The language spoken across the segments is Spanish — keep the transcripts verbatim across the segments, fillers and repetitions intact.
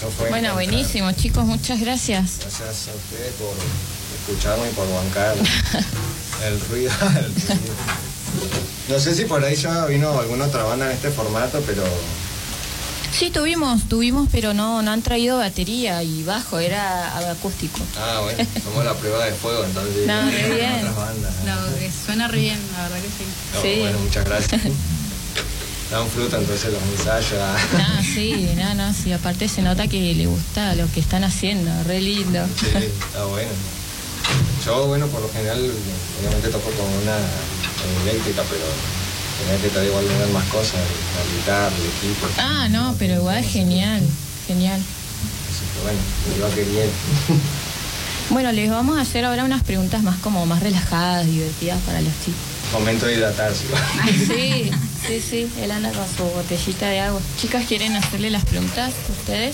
eso fue. Bueno, buenísimo, chicos, muchas gracias. Gracias a ustedes por escucharme y por bancar el ruido. El ruido. No sé si por ahí ya vino alguna otra banda en este formato, pero... Sí, tuvimos, tuvimos, pero no, no han traído batería y bajo, era acústico. Ah, bueno, somos la prueba de fuego, entonces. No, re bien. Otras bandas. No, suena re bien, la verdad que sí. No, Sí. Bueno, muchas gracias. Dan fruto entonces los ensayos. No, sí, no, no, sí, aparte se nota que le gusta lo que están haciendo, re lindo. Sí, está bueno. Yo, bueno, por lo general, obviamente toco con una eléctrica, pero tenía que traer igual tener más cosas, la guitarra, el equipo. Ah, no, pero igual genial, genial. Así que bueno, me iba queriendo. Bueno, les vamos a hacer ahora unas preguntas más como más relajadas, divertidas para los chicos. Momento de hidratarse. Sí, sí, sí, él anda con su botellita de agua. Chicas, ¿quieren hacerle las preguntas ustedes?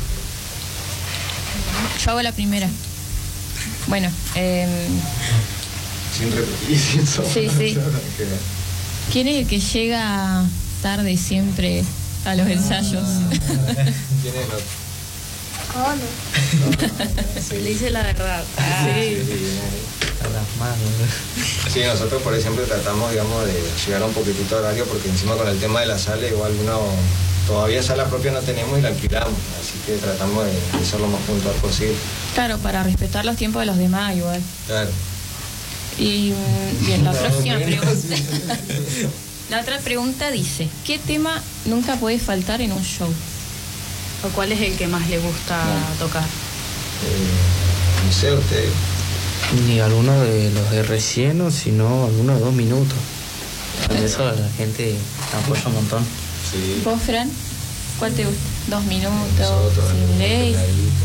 Yo hago la primera. Bueno, eh, Sin repetir, sin sonar. Sí, sí. ¿quién es el que llega tarde siempre a los ensayos? ¿Quién es el ¿Cómo? otro? Le hice la verdad. Ah, Sí, sí. sí, viene ahí. A las manos. Sí, nosotros por ejemplo tratamos, digamos, de llegar a un poquitito de horario porque encima con el tema de la sala igual uno todavía sala propia no tenemos y la alquilamos, así que tratamos de, de ser lo más puntual posible. Claro, para respetar los tiempos de los demás igual. Claro. Y mm, bien, la No, próxima menos. pregunta. La otra pregunta dice, ¿qué tema nunca puede faltar en un show? ¿O cuál es el que más le gusta Bien. tocar? Eh, no sé, usted. Ni alguno de los de relleno, sino algunos de dos minutos. Con eso la gente apoya un montón. Sí. ¿Vos, Fran? ¿Cuál te gusta? ¿Dos minutos? Nosotros, ¿Sin ley? peladito,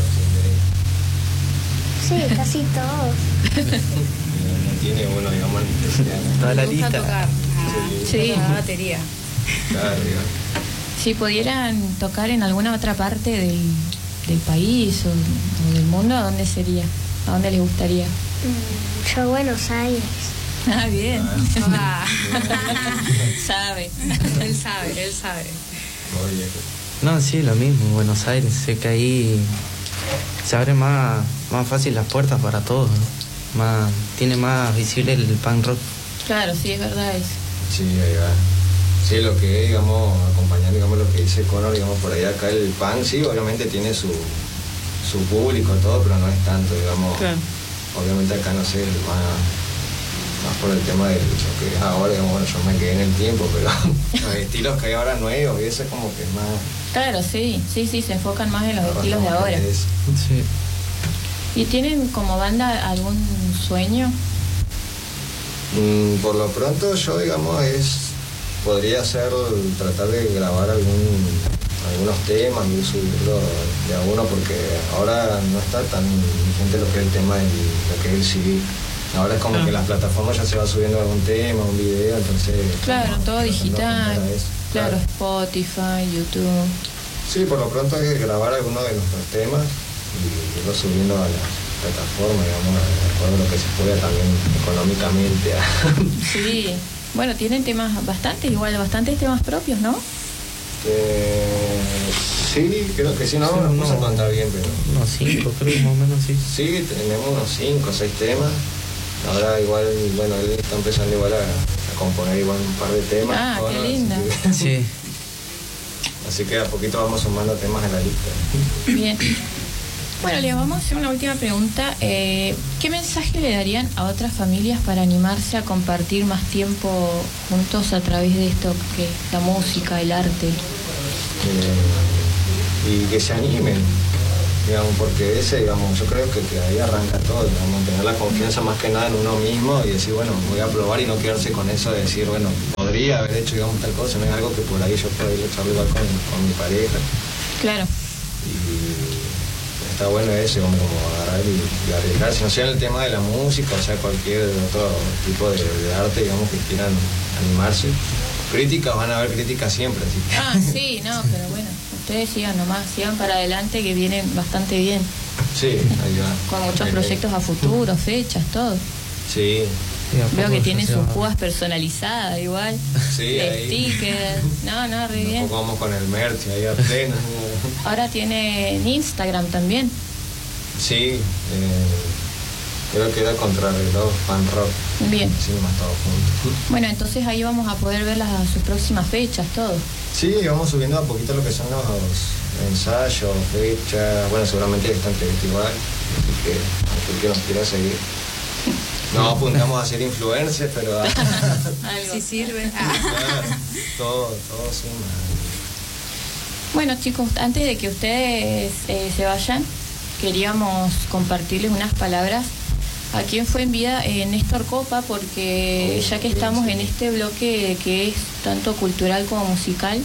sin ley. Sí, casi todos. No, no tiene, bueno, digamos, necesidad. Toda la Le gusta lista. tocar. Sí. Sí. La batería. Claro, digamos. Si pudieran tocar en alguna otra parte del, del país o, o del mundo, ¿a dónde sería? ¿A dónde les gustaría? Mm, Yo Buenos Aires. Ah, bien. Ah. Sabe. Él sabe, él sabe. Muy bien. No, sí, lo mismo. Buenos Aires, sé que ahí se abren más, más fácil las puertas para todos, ¿no? Más, tiene más visible el punk rock. Claro, sí, es verdad eso. Sí, ahí va. Sí, lo que es, digamos, acompañando, digamos, lo que dice Conor, digamos, por ahí acá el punk, sí, obviamente tiene su, su público, todo, pero no es tanto, digamos. Claro. Obviamente acá, no sé, más, más por el tema de lo que es ahora, digamos, bueno, yo me quedé en el tiempo, pero los estilos que hay ahora nuevos, y eso es como que es más... Claro, sí, sí, sí, se enfocan más en los estilos de ahora. Es- Sí. ¿Y tienen como banda algún sueño? Mm, por lo pronto yo, digamos, es podría ser tratar de grabar algún algunos temas y subirlo de a uno porque ahora no está tan vigente lo que es el tema del lo que es el C D. Ahora es como Ah. que las plataformas ya se va subiendo algún tema, un video, entonces... Claro, como todo tratando de digital. apuntar a eso. Claro, Spotify, YouTube. Sí, por lo pronto es grabar algunos de nuestros temas y irlo subiendo a las plataformas, digamos, de acuerdo a lo que se pueda también económicamente. Sí. Bueno, tienen temas bastantes, igual, bastantes temas propios, ¿no? Eh, sí, creo que sí, no, no, no se contar bien, pero Unos cinco, creo, más o menos, sí. sí, tenemos unos cinco o seis temas. Ahora igual, bueno, él está empezando igual a, a componer igual un par de temas. Ah, Bueno, qué linda. Así que, Sí. así que a poquito vamos sumando temas en la lista. Bien. Bueno, les vamos a hacer una última pregunta. Eh, ¿Qué mensaje le darían a otras familias para animarse a compartir más tiempo juntos a través de esto que es la música, el arte? Eh, y que se animen, digamos, porque ese, digamos, yo creo que, que ahí arranca todo, digamos, tener la confianza más que nada en uno mismo y decir, bueno, voy a probar y no quedarse con eso de decir, bueno, podría haber hecho, digamos, tal cosa, no es algo que por ahí yo pueda ir a echarlo igual con, con mi pareja. Claro. Y está bueno eso, como, como agarrar y, y arriesgarse, no sea en el tema de la música, o sea, cualquier otro tipo de, de arte, digamos, que quieran animarse. Críticas, van a haber críticas siempre, así que... Ah, sí, no, pero bueno, ustedes sigan nomás, sigan para adelante que vienen bastante bien, Sí, ahí va. con muchos Ahí va. proyectos a futuro, fechas, todo. Sí, Sí, a Veo poco que tiene ya se sus va. púas personalizadas igual. Sí, ahí. Stickers. No, no, re bien. Tampoco vamos con el merch ahí apenas. Ahora tiene en Instagram también. Sí, eh, creo que era Contrarreloj, Fan Rock. Bien. Hicimos todo juntos. Bueno, entonces ahí vamos a poder ver las, sus próximas fechas, todo. Sí, vamos subiendo a poquito lo que son los ensayos, fechas. Bueno, seguramente esta entrevista igual. Así que aquel que nos quiera seguir. No apuntamos a ser influencers, pero Algo. Si sirve. claro, todo, todo suma. Bueno, chicos, antes de que ustedes eh, se vayan, queríamos compartirles unas palabras a quien fue en vida eh, Néstor Copa, porque Oh, ya que bien, estamos sí. en este bloque que es tanto cultural como musical,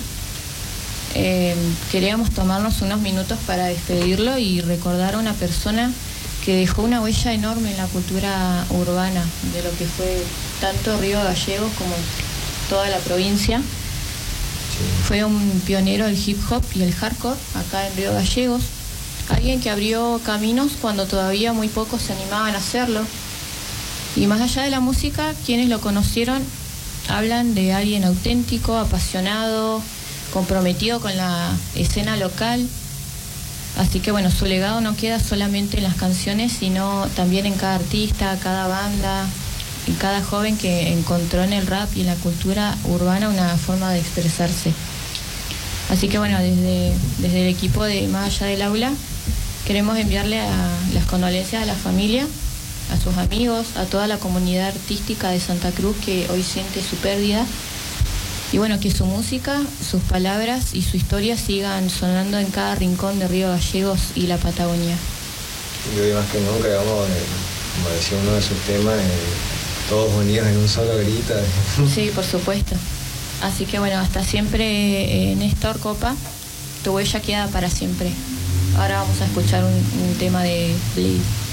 eh, queríamos tomarnos unos minutos para despedirlo y recordar a una persona que dejó una huella enorme en la cultura urbana de lo que fue tanto Río Gallegos como toda la provincia. Sí. Fue un pionero del hip hop y el hardcore acá en Río Gallegos. Alguien que abrió caminos cuando todavía muy pocos se animaban a hacerlo. Y más allá de la música, quienes lo conocieron hablan de alguien auténtico, apasionado, comprometido con la escena local. Así que bueno, su legado no queda solamente en las canciones, sino también en cada artista, cada banda, en cada joven que encontró en el rap y en la cultura urbana una forma de expresarse. Así que bueno, desde, desde el equipo de Más Allá del Aula, queremos enviarle a las condolencias a la familia, a sus amigos, a toda la comunidad artística de Santa Cruz que hoy siente su pérdida. Y bueno, que su música, sus palabras y su historia sigan sonando en cada rincón de Río Gallegos y la Patagonia. Y hoy más que nunca, digamos, eh, como decía uno de sus temas, eh, todos unidos en un solo grito. Sí, por supuesto. Así que bueno, hasta siempre, eh, Néstor Copa, tu huella queda para siempre. Ahora vamos a escuchar un, un tema de Bleed.